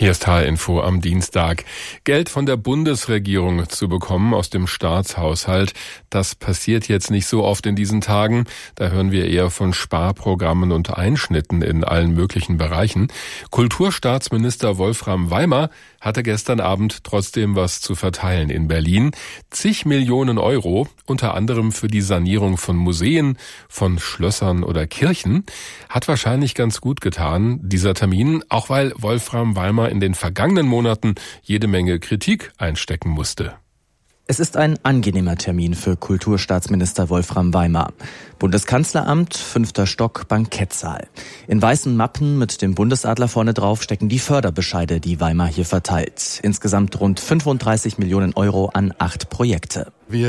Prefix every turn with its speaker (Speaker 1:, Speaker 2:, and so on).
Speaker 1: Hier ist H-Info am Dienstag. Geld von der Bundesregierung zu bekommen aus dem Staatshaushalt, das passiert jetzt nicht so oft in diesen Tagen. Da hören wir eher von Sparprogrammen und Einschnitten in allen möglichen Bereichen. Kulturstaatsminister Wolfram Weimer hatte gestern Abend trotzdem was zu verteilen in Berlin. Zig Millionen Euro, unter anderem für die Sanierung von Museen, von Schlössern oder Kirchen. Hat wahrscheinlich ganz gut getan, dieser Termin, auch weil Wolfram Weimer in den vergangenen Monaten jede Menge Kritik einstecken musste.
Speaker 2: Es ist ein angenehmer Termin für Kulturstaatsminister Wolfram Weimer. Bundeskanzleramt, 5. Stock, Bankettsaal. In weißen Mappen mit dem Bundesadler vorne drauf stecken die Förderbescheide, die Weimer hier verteilt. Insgesamt rund 35 Millionen Euro an 8 Projekte.